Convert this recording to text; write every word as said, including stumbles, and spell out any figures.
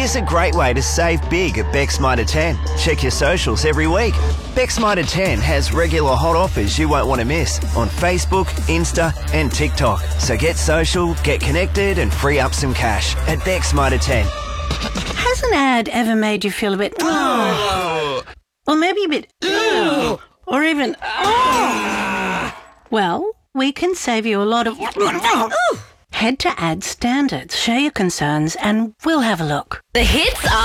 Here's a great way to save big at Beck's Mitre ten. Check your socials every week. Beck's Mitre ten has regular hot offers you won't want to miss on Facebook, Insta and TikTok. So get social, get connected and free up some cash at Beck's Mitre ten. Has an ad ever made you feel a bit... Oh. Or maybe a bit... Oh. Or even... Oh. Well, we can save you a lot of... Head to Ad Standards, share your concerns and we'll have a look. The hits are